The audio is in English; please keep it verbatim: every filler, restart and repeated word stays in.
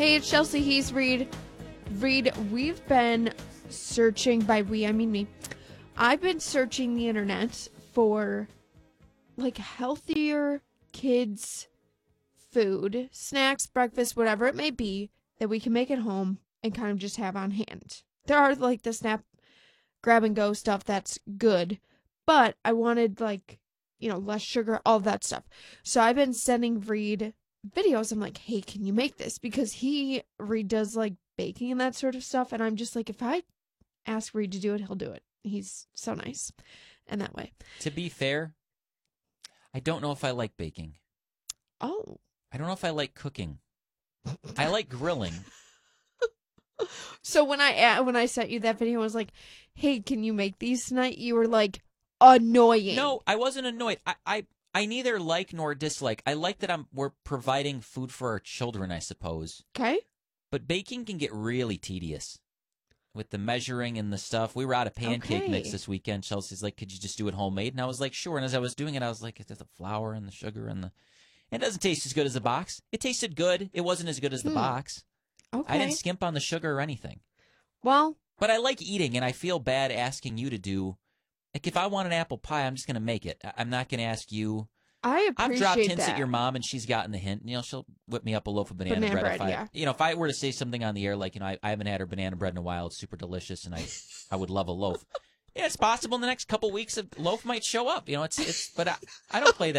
Hey, it's Chelsea. He's Reed. Reed, we've been searching, by we, I mean me. I've been searching the internet for, like, healthier kids' food, snacks, breakfast, whatever it may be, that we can make at home and kind of just have on hand. There are, like, the Snap, grab and go stuff that's good, but I wanted, like, you know, less sugar, all that stuff. So I've been sending Reed videos. I'm like, hey, can you make this? Because he, Reed does, like, baking and that sort of stuff, and I'm just like, if I ask Reed to do it, he'll do it. He's so nice in that way. To be fair, I don't know if I like baking. Oh. I don't know if I like cooking. I like grilling. So when I when I sent you that video, I was like, hey, can you make these tonight? You were like, annoying. No, I wasn't annoyed. I, I, I neither like nor dislike. I like that I'm we're providing food for our children, I suppose. Okay. But baking can get really tedious with the measuring and the stuff. We were out of pancake Okay. mix this weekend. Chelsea's like, could you just do it homemade? And I was like, sure. And as I was doing it, I was like, it's the flour and the sugar and the... It doesn't taste as good as the box. It tasted good. It wasn't as good as the Hmm. box. Okay. I didn't skimp on the sugar or anything. Well... But I like eating, and I feel bad asking you to do... Like, if I want an apple pie, I'm just going to make it. I- I'm not going to ask you... I I've appreciate dropped hints that. at your mom, and she's gotten the hint. You know, she'll whip me up a loaf of banana, Banana bread. bread, if I, yeah. You know, if I were to say something on the air, like, you know, I, I haven't had her banana bread in a while. It's super delicious, and I, I would love a loaf. Yeah, it's possible in the next couple weeks a loaf might show up. You know, it's it's. But I, I don't play that.